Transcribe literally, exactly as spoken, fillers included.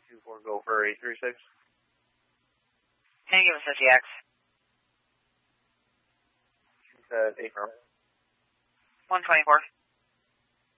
two four Gopher eight three six. Can you give us a G X? She said eight from. one twenty-four.